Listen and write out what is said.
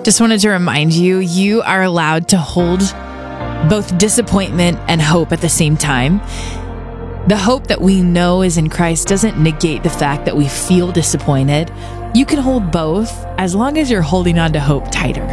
Just wanted to remind you, you are allowed to hold both disappointment and hope at the same time. The hope that we know is in Christ doesn't negate the fact that we feel disappointed. You can hold both as long as you're holding on to hope tighter.